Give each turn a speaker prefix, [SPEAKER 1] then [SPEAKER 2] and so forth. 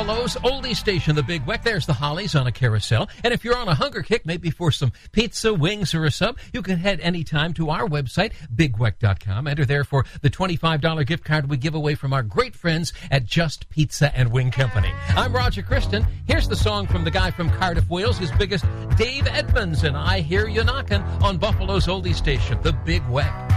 [SPEAKER 1] Buffalo's oldie station, the Big Weck. There's the Hollies on a carousel. And if you're on a hunger kick, maybe for some pizza, wings, or a sub, you can head anytime to our website, bigweck.com. Enter there for the $25 gift card we give away from our great friends at Just Pizza and Wing Company. I'm Roger Christian. Here's the song from the guy from Cardiff, Wales, his biggest, Dave Edmonds, and I Hear You Knockin' on Buffalo's oldie station, the Big Weck.